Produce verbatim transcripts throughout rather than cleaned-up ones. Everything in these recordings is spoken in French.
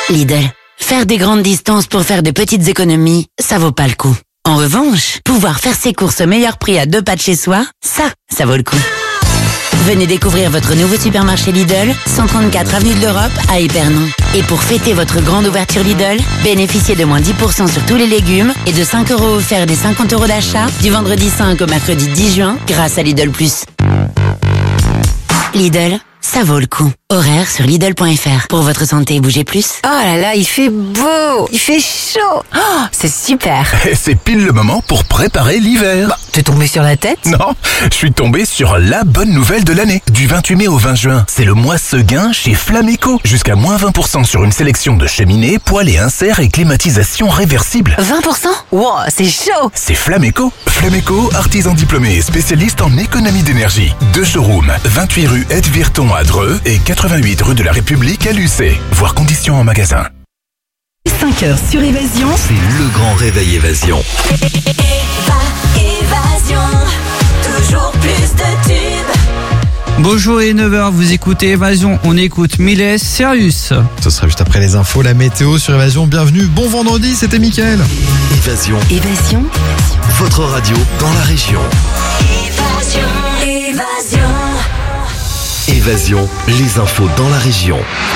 Lidl. Faire des grandes distances pour faire de petites économies, ça vaut pas le coup. En revanche, pouvoir faire ses courses au meilleur prix à deux pas de chez soi, ça, ça vaut le coup. Venez découvrir votre nouveau supermarché Lidl, cent trente-quatre avenue de l'Europe à Épernon. Et pour fêter votre grande ouverture Lidl, bénéficiez de moins dix pour cent sur tous les légumes et de cinq euros offerts des cinquante euros d'achat du vendredi cinq au mercredi dix juin grâce à Lidl plus. Lidl, ça vaut le coup. Horaire sur Lidl point F R. Pour votre santé, bougez plus. Oh là là, il fait beau, il fait chaud. Oh, c'est super. C'est pile le moment pour préparer l'hiver. Bah, t'es tombé sur la tête? Non, je suis tombé sur la bonne nouvelle de l'année. Du vingt-huit mai au vingt juin, c'est le mois Seguin chez Flameco. Jusqu'à moins vingt pour cent sur une sélection de cheminées, poêles et inserts et climatisation réversible. vingt pour cent? Wow, c'est chaud. C'est Flameco. Flameco, artisan diplômé et spécialiste en économie d'énergie. Deux showrooms, vingt-huit rue Ed-Virton à Dreux et quatre-vingt-huit rue de la République à Lucé. Voir conditions en magasin. cinq heures sur Évasion. C'est le grand réveil Évasion. Évasion, toujours plus de tubes. Bonjour et neuf heures, vous écoutez Évasion, on écoute Miley Cyrus. Ce sera juste après les infos, la météo sur Évasion. Bienvenue, bon vendredi, c'était Mickaël. Évasion, Évasion. votre radio dans la région. Évasion, évasion. Évasion, les infos dans la région.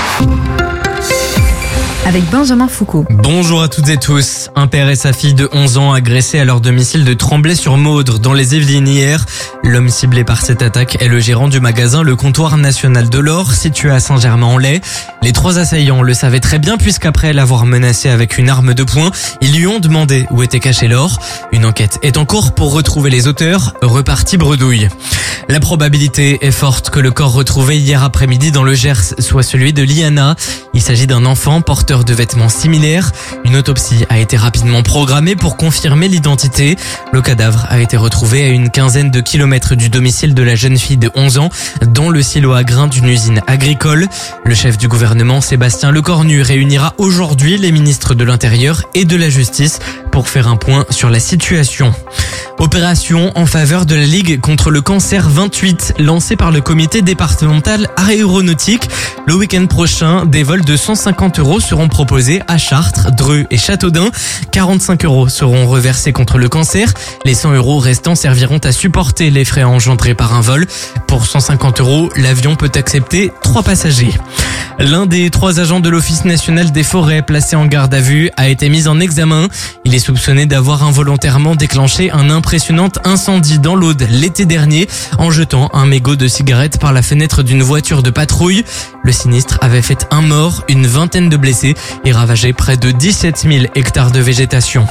Avec Benjamin Foucault. Bonjour à toutes et tous. Un père et sa fille de onze ans agressés à leur domicile de Tremblay-sur-Maudre dans les Yvelines hier. L'homme ciblé par cette attaque est le gérant du magasin Le Comptoir National de l'Or situé à Saint-Germain-en-Laye. Les trois assaillants le savaient très bien puisqu'après l'avoir menacé avec une arme de poing, ils lui ont demandé où était caché l'or. Une enquête est en cours pour retrouver les auteurs. Reparti bredouille. La probabilité est forte que le corps retrouvé hier après-midi dans le Gers soit celui de Liana. Il s'agit d'un enfant porteur de vêtements similaires. Une autopsie a été rapidement programmée pour confirmer l'identité. Le cadavre a été retrouvé à une quinzaine de kilomètres du domicile de la jeune fille de onze ans, dans le silo à grains d'une usine agricole. Le chef du gouvernement, Sébastien Lecornu, réunira aujourd'hui les ministres de l'Intérieur et de la Justice pour faire un point sur la situation. Opération en faveur de la Ligue contre le cancer vingt-huit, lancée par le comité départemental aéronautique. Le week-end prochain, des vols de cent cinquante euros seront proposés à Chartres, Dreux et Châteaudun. quarante-cinq euros seront reversés contre le cancer. Les cent euros restants serviront à supporter les frais engendrés par un vol. Pour cent cinquante euros, l'avion peut accepter trois passagers. L'un des trois agents de l'Office national des forêts placé en garde à vue a été mis en examen. Il est soupçonné d'avoir involontairement déclenché un impressionnant incendie dans l'Aude l'été dernier en jetant un mégot de cigarette par la fenêtre d'une voiture de patrouille. Le sinistre avait fait un mort, une vingtaine de blessés et ravagé près de dix-sept mille hectares de végétation.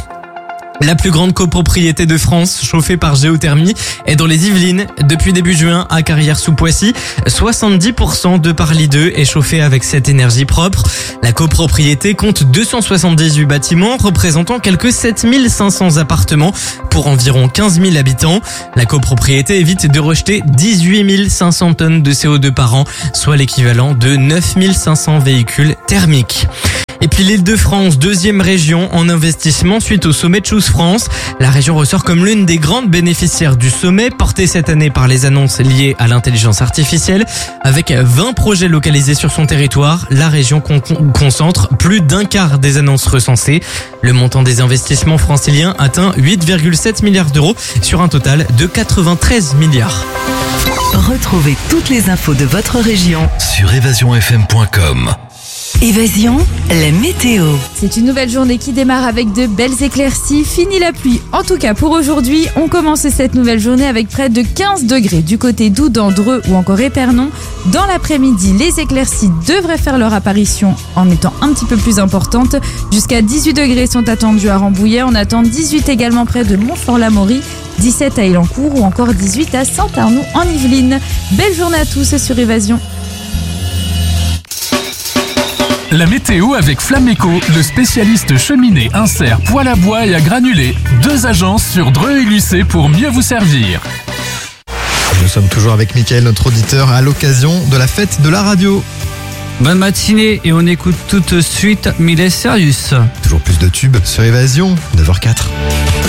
La plus grande copropriété de France, chauffée par géothermie, est dans les Yvelines. Depuis début juin, à Carrières-sous-Poissy, soixante-dix pour cent de Parly deux est chauffée avec cette énergie propre. La copropriété compte deux cent soixante-dix-huit bâtiments, représentant quelques sept mille cinq cents appartements pour environ quinze mille habitants. La copropriété évite de rejeter dix-huit mille cinq cents tonnes de C O deux par an, soit l'équivalent de neuf mille cinq cents véhicules thermiques. Et puis l'Île-de-France, deuxième région en investissement suite au sommet de Choose France. La région ressort comme l'une des grandes bénéficiaires du sommet, porté cette année par les annonces liées à l'intelligence artificielle. Avec vingt projets localisés sur son territoire, la région con- concentre plus d'un quart des annonces recensées. Le montant des investissements franciliens atteint huit virgule sept milliards d'euros sur un total de quatre-vingt-treize milliards. Retrouvez toutes les infos de votre région Sur évasion f m point com. Évasion, la météo. C'est une nouvelle journée qui démarre avec de belles éclaircies. Fini la pluie. En tout cas, pour aujourd'hui, on commence cette nouvelle journée avec près de quinze degrés du côté d'Oudan, Dreux ou encore Épernon. Dans l'après-midi, les éclaircies devraient faire leur apparition en étant un petit peu plus importantes. Jusqu'à dix-huit degrés sont attendus à Rambouillet. On attend dix-huit également près de Montfort-l'Amaury, dix-sept à Élancourt ou encore dix-huit à Saint-Arnoux en Yvelines. Belle journée à tous sur Évasion. La météo avec Flameco, le spécialiste cheminée, insert, poêle à bois et à granulés. Deux agences sur Dreux et Lucé pour mieux vous servir. Nous sommes toujours avec Mickaël, notre auditeur, à l'occasion de la fête de la radio. Bonne matinée et on écoute tout de suite Miley Cyrus. Toujours plus de tubes sur Évasion, neuf heures zéro quatre.